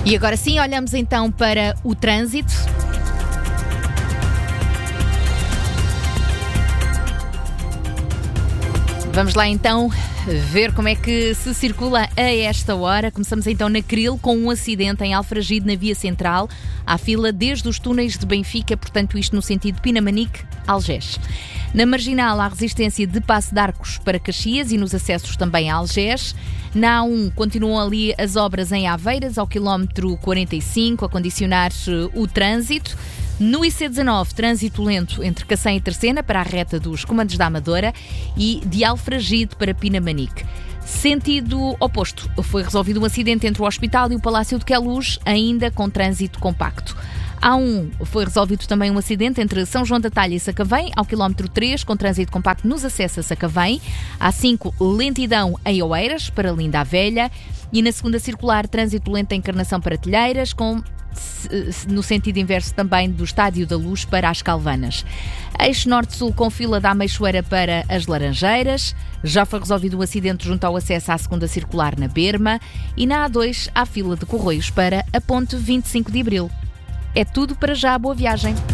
E agora sim, olhamos então para o trânsito. Vamos lá então ver como é que se circula a esta hora. Começamos então na Cril com um acidente em Alfragide na via central. Há fila desde os túneis de Benfica, portanto isto no sentido Pinamanique-Algés. Na Marginal há resistência de Passo de Arcos para Caxias e nos acessos também a Algés. Na A1 continuam ali as obras em Aveiras, ao quilómetro 45, a condicionar o trânsito. No IC19, trânsito lento entre Cacém e Terceira para a reta dos Comandos da Amadora e de Alfragide para Pinamanique. Sentido oposto, foi resolvido um acidente entre o Hospital e o Palácio de Queluz, ainda com trânsito compacto. A1 foi resolvido também um acidente entre São João da Talha e Sacavém, ao quilómetro 3, com trânsito compacto nos acessos a Sacavém. A5, lentidão em Oeiras, para Linda a Velha. E na segunda circular, trânsito lento em Encarnação para Telheiras, no sentido inverso também do Estádio da Luz para as Calvanas. Eixo Norte-Sul com fila da Ameixoeira para as Laranjeiras. Já foi resolvido um acidente junto ao acesso à segunda circular na Berma. E na A2 há fila de Correios para a ponte 25 de Abril. É tudo para já, boa viagem.